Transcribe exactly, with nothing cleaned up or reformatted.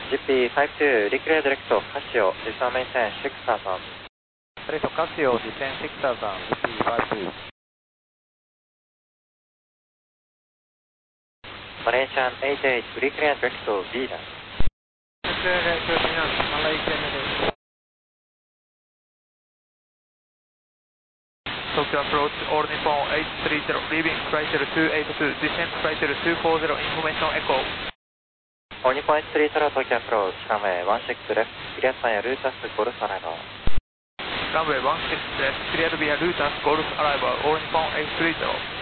ジーピーファイブツー Declare Direct Casio Destination six thousand Direct Casio Descend six thousandジーピーファイブツー Malaysian eight eight Declare Direct B だ。 Declare Direct B なんです。マライケンです。Tokyo approach all Nippon eight three zero leaving flight two eight two descent flight two four zero information echo All Nippon eight three zero Tokyo approach runway one six left clear via Lutas Golf arrival Runway one six left cleared via Lutas Golf arrival all Nippon eight three zero